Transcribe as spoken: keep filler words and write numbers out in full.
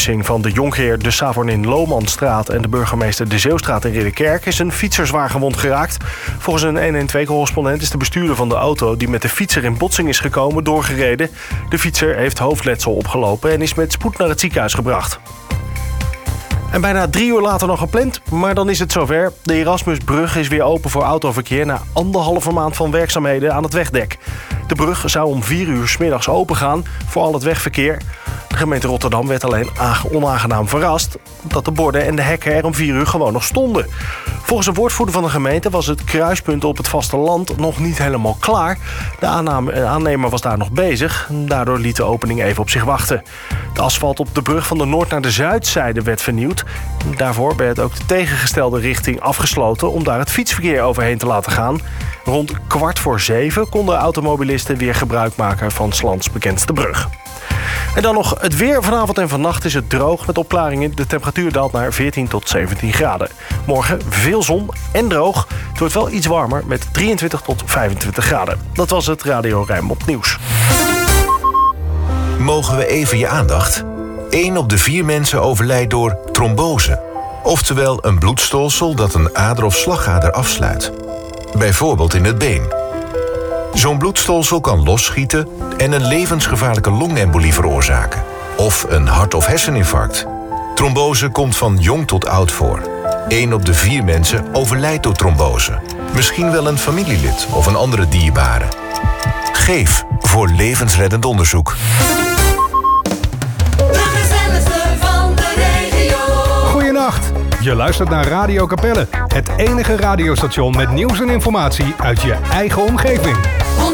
kruising van de Jonkheer de Savornin Lomanstraat en de burgemeester de Zeeuwstraat in Ridderkerk is een fietser zwaar gewond geraakt. Volgens een honderdtwaalf-correspondent is de bestuurder van de auto die met de fietser in botsing is gekomen doorgereden. De fietser heeft hoofdletsel opgelopen en is met spoed naar het ziekenhuis gebracht. En bijna drie uur later dan gepland, maar dan is het zover. De Erasmusbrug is weer open voor autoverkeer na anderhalve maand van werkzaamheden aan het wegdek. De brug zou om vier uur 's middags open gaan voor al het wegverkeer. De gemeente Rotterdam werd alleen onaangenaam verrast dat de borden en de hekken er om vier uur gewoon nog stonden. Volgens een woordvoerder van de gemeente was het kruispunt op het vasteland nog niet helemaal klaar. De aannemer was daar nog bezig. Daardoor liet de opening even op zich wachten. De asfalt op de brug van de noord naar de zuidzijde werd vernieuwd. Daarvoor werd ook de tegengestelde richting afgesloten om daar het fietsverkeer overheen te laten gaan. Rond kwart voor zeven konden automobilisten weer gebruik maken van 's lands bekendste brug. En dan nog het weer. Vanavond en vannacht is het droog met opklaringen. De temperatuur daalt naar veertien tot zeventien graden. Morgen veel zon en droog. Het wordt wel iets warmer met drieëntwintig tot vijfentwintig graden. Dat was het Radio Rijnmond Nieuws. Mogen we even je aandacht? Eén op de vier mensen overlijdt door trombose. Oftewel een bloedstolsel dat een ader of slagader afsluit. Bijvoorbeeld in het been. Zo'n bloedstolsel kan losschieten en een levensgevaarlijke longembolie veroorzaken. Of een hart- of herseninfarct. Trombose komt van jong tot oud voor. Eén op de vier mensen overlijdt door trombose. Misschien wel een familielid of een andere dierbare. Geef voor levensreddend onderzoek. Goedenacht. Je luistert naar Radio Capelle. Het enige radiostation met nieuws en informatie uit je eigen omgeving.